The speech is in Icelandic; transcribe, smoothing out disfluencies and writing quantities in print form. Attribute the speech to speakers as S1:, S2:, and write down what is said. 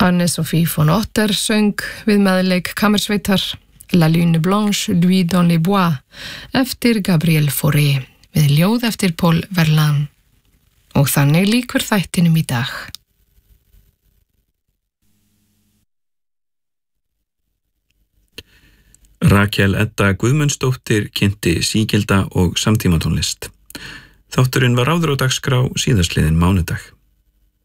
S1: Anne-Sophie von Otter söng við meðleik kammersveitar La Lune Blanche, Lui dans les bois eftir Gabriel Fauré við ljóð eftir Paul Verlaine. Og þannig lýkur þættinum í dag.
S2: Rakel Edda Guðmundsdóttir kynnti sígilda og samtímatónlist. Þátturinn var áður á dagskrá síðastliðinn mánudag.